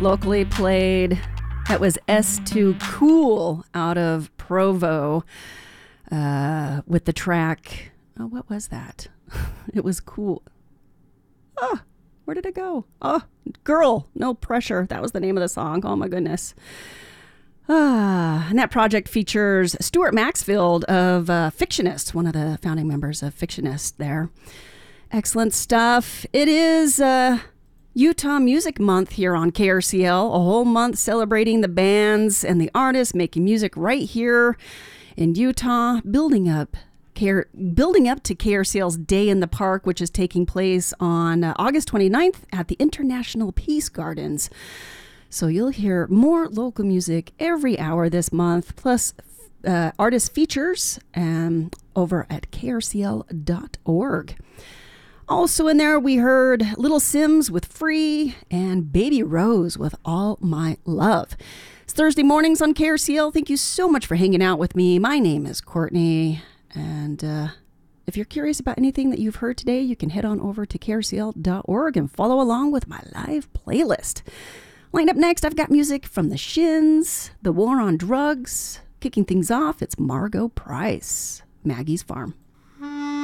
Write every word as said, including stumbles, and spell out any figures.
Locally played. That was S two Cool out of Provo uh, with the track. Oh, what was that? It was cool. Oh, where did it go? Oh, Girl, No Pressure. That was the name of the song. Oh, my goodness. Ah, and that project features Stuart Maxfield of uh, Fictionist, one of the founding members of Fictionist there. Excellent stuff. It is uh, Utah Music Month here on K R C L, a whole month celebrating the bands and the artists making music right here in Utah, building up K R, building up to K R C L's Day in the Park, which is taking place on uh, August twenty-ninth at the International Peace Gardens. So you'll hear more local music every hour this month, plus uh, artist features um, over at K R C L dot org. Also in there, we heard Little Sims with Free and Baby Rose with All My Love. It's Thursday mornings on K R C L. Thank you so much for hanging out with me. My name is Courtney, and uh, if you're curious about anything that you've heard today, you can head on over to K R C L dot org and follow along with my live playlist. Lined up next, I've got music from the Shins, The War on Drugs. Kicking things off, it's Margo Price, Maggie's Farm.